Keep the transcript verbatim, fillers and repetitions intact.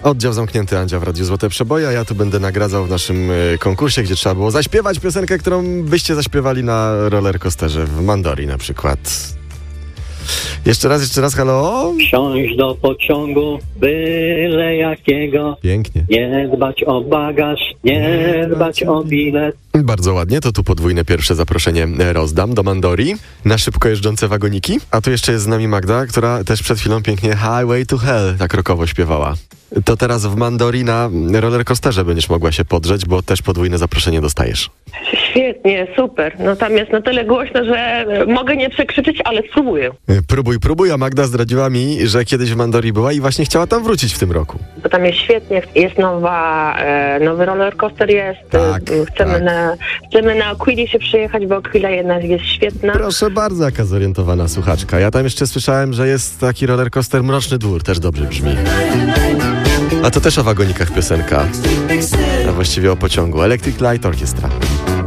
Oddział zamknięty Andzia w Radiu Złote Przeboje, a ja tu będę nagradzał w naszym y, konkursie, gdzie trzeba było zaśpiewać piosenkę, którą byście zaśpiewali na rollercoasterze w Mandori na przykład. Jeszcze raz, jeszcze raz, halo? Wsiąść do pociągu, byle jakiego. Pięknie. Nie dbać o bagaż, nie dbać o bilet. Bardzo ładnie, to tu podwójne pierwsze zaproszenie rozdam do Mandori na szybko jeżdżące wagoniki. A tu jeszcze jest z nami Magda, która też przed chwilą pięknie Highway to Hell tak rockowo śpiewała. To teraz w Mandori na rollercoasterze będziesz mogła się podrzeć, bo też podwójne zaproszenie dostajesz. Świetnie, super. No tam jest na tyle głośno, że mogę nie przekrzyczeć, ale spróbuję. Próbuj, próbuj, a Magda zdradziła mi, że kiedyś w Mandori była i właśnie chciała tam wrócić w tym roku. Bo tam jest świetnie, jest nowa, e, nowy rollercoaster jest. Tak, chcemy, tak. Na, chcemy na Aquili się przejechać, bo Aquila jednak jest świetna. Proszę bardzo, jaka zorientowana słuchaczka. Ja tam jeszcze słyszałem, że jest taki rollercoaster Mroczny Dwór, też dobrze brzmi. A to też o wagonikach piosenka, a właściwie o pociągu. Electric Light Orchestra.